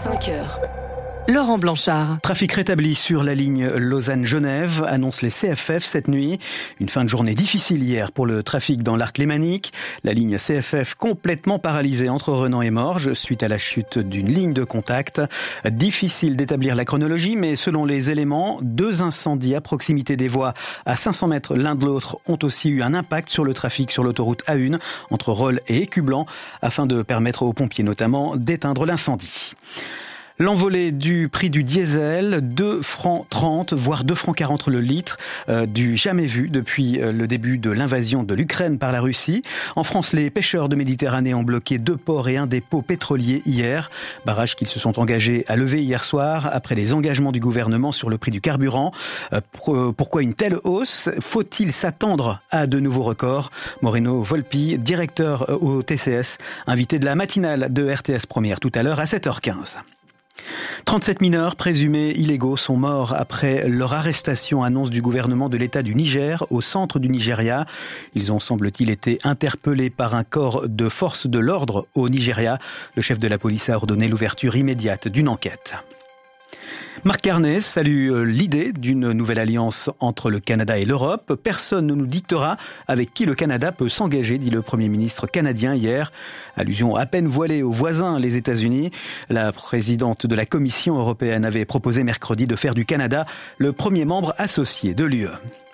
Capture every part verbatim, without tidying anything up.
cinq heures. Laurent Blanchard. Trafic rétabli sur la ligne Lausanne-Genève, annonce les C F F cette nuit. Une fin de journée difficile hier pour le trafic dans l'arc lémanique. La ligne C F F complètement paralysée entre Renan et Morges suite à la chute d'une ligne de contact. Difficile d'établir la chronologie, mais selon les éléments, deux incendies à proximité des voies à cinq cents mètres l'un de l'autre ont aussi eu un impact sur le trafic sur l'autoroute A un entre Rolle et Écublanc afin de permettre aux pompiers notamment d'éteindre l'incendie. L'envolée du prix du diesel, deux francs trente, voire deux francs quarante le litre, euh, du jamais vu depuis euh, le début de l'invasion de l'Ukraine par la Russie. En France, les pêcheurs de Méditerranée ont bloqué deux ports et un dépôt pétrolier hier. Barrage qu'ils se sont engagés à lever hier soir après les engagements du gouvernement sur le prix du carburant. Euh, pourquoi une telle hausse ? Faut-il s'attendre à de nouveaux records ? Moreno Volpi, directeur au T C S, invité de la matinale de R T S Première tout à l'heure à sept heures quinze. trente-sept mineurs présumés illégaux sont morts après leur arrestation, annonce du gouvernement de l'État du Niger au centre du Nigeria. Ils ont, semble-t-il, été interpellés par un corps de force de l'ordre au Nigeria. Le chef de la police a ordonné l'ouverture immédiate d'une enquête. Marc Carnet salue l'idée d'une nouvelle alliance entre le Canada et l'Europe. Personne ne nous dictera avec qui le Canada peut s'engager, dit le Premier ministre canadien hier. Allusion à peine voilée aux voisins, les États-Unis. La présidente de la Commission européenne avait proposé mercredi de faire du Canada le premier membre associé de l'U E.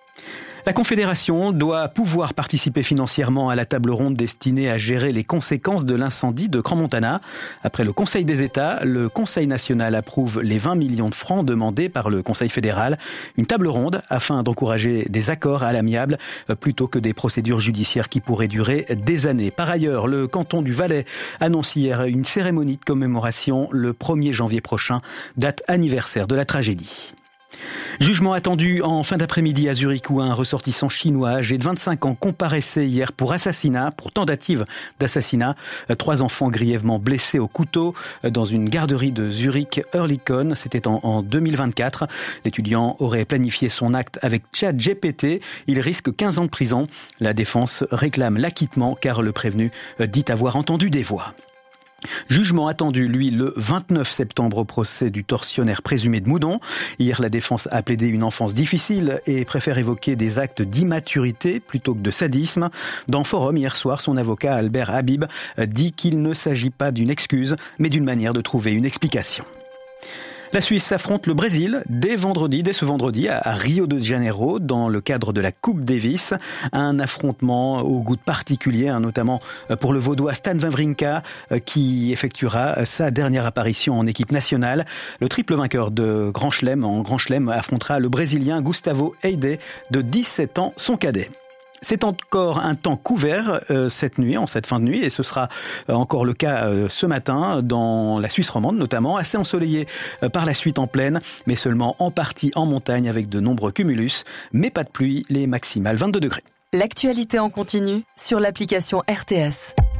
La Confédération doit pouvoir participer financièrement à la table ronde destinée à gérer les conséquences de l'incendie de Crans-Montana. Après le Conseil des États, le Conseil national approuve les vingt millions de francs demandés par le Conseil fédéral. Une table ronde afin d'encourager des accords à l'amiable plutôt que des procédures judiciaires qui pourraient durer des années. Par ailleurs, le canton du Valais annonce hier une cérémonie de commémoration le premier janvier prochain, date anniversaire de la tragédie. Jugement attendu en fin d'après-midi à Zurich où un ressortissant chinois âgé de vingt-cinq ans comparaissait hier pour assassinat, pour tentative d'assassinat. Trois enfants grièvement blessés au couteau dans une garderie de Zurich-Oerlikon. C'était en, en deux mille vingt-quatre. L'étudiant aurait planifié son acte avec ChatGPT. Il risque quinze ans de prison. La défense réclame l'acquittement car le prévenu dit avoir entendu des voix. Jugement attendu, lui, le vingt-neuf septembre au procès du tortionnaire présumé de Moudon. Hier, la défense a plaidé une enfance difficile et préfère évoquer des actes d'immaturité plutôt que de sadisme. Dans Forum, hier soir, son avocat Albert Habib dit qu'il ne s'agit pas d'une excuse, mais d'une manière de trouver une explication. La Suisse affronte le Brésil dès vendredi, dès ce vendredi à Rio de Janeiro dans le cadre de la Coupe Davis. Un affrontement au goût particulier, hein, notamment pour le Vaudois Stan Wawrinka qui effectuera sa dernière apparition en équipe nationale. Le triple vainqueur de Grand Chelem en Grand Chelem affrontera le Brésilien Gustavo Eide de dix-sept ans, son cadet. C'est encore un temps couvert euh, cette nuit, en cette fin de nuit, et ce sera euh, encore le cas euh, ce matin dans la Suisse romande notamment, assez ensoleillé euh, par la suite en plaine, mais seulement en partie en montagne avec de nombreux cumulus, mais pas de pluie, les maximales vingt-deux degrés. L'actualité en continu sur l'application R T S.